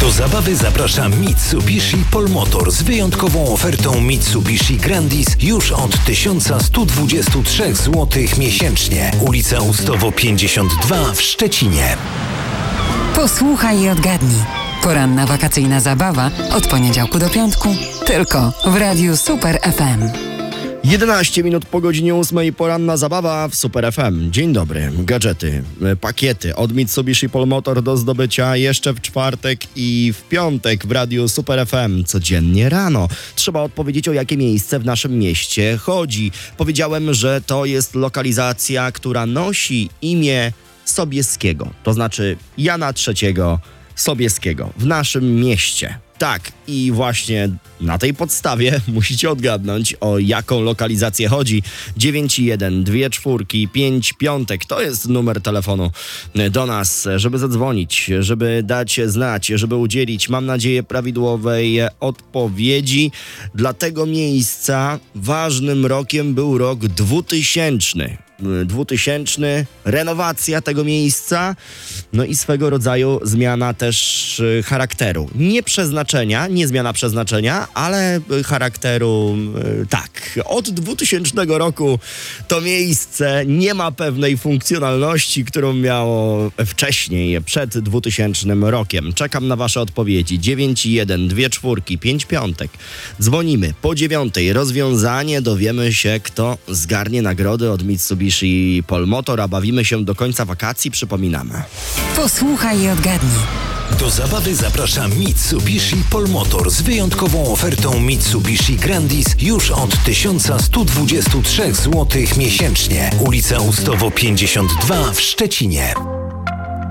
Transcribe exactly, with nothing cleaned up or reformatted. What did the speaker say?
Do zabawy zaprasza Mitsubishi Polmotor z wyjątkową ofertą Mitsubishi Grandis już od tysiąc sto dwadzieścia trzy złotych miesięcznie. Ulica Ustowo pięćdziesiąt dwa w Szczecinie. Posłuchaj i odgadnij. Poranna wakacyjna zabawa od poniedziałku do piątku tylko w Radiu Super F M. jedenaście minut po godzinie ósmej, poranna zabawa w Super F M. Dzień dobry. Gadżety, pakiety od Mitsubishi Polmotor do zdobycia jeszcze w czwartek i w piątek w Radiu Super F M. Codziennie rano trzeba odpowiedzieć, o jakie miejsce w naszym mieście chodzi. Powiedziałem, że to jest lokalizacja, która nosi imię Sobieskiego, to znaczy Jana trzeciego Sobieskiego w naszym mieście. Tak, i właśnie na tej podstawie musicie odgadnąć, o jaką lokalizację chodzi. dziewięć jeden dwie czwórki pięć piątek to jest numer telefonu do nas, żeby zadzwonić, żeby dać znać, żeby udzielić, mam nadzieję, prawidłowej odpowiedzi. Dla tego miejsca ważnym rokiem był rok dwutysięczny. dwutysięczny, renowacja tego miejsca, no i swego rodzaju zmiana też charakteru. Nie przeznaczenia, nie zmiana przeznaczenia, ale charakteru, tak. Od dwutysięcznego roku to miejsce nie ma pewnej funkcjonalności, którą miało wcześniej, przed dwutysięcznym rokiem. Czekam na wasze odpowiedzi. dziewięć jeden dwie czwórki pięć piątek. Dzwonimy po dziewiątej. Rozwiązanie, dowiemy się, kto zgarnie nagrody od Mitsubishi Polmotor, a bawimy się do końca wakacji, przypominamy. Posłuchaj i odgadnij. Do zabawy zaprasza Mitsubishi Polmotor z wyjątkową ofertą Mitsubishi Grandis już od tysiąc sto dwadzieścia trzy złotych miesięcznie. Ulica Ustowo pięćdziesiąt dwa w Szczecinie.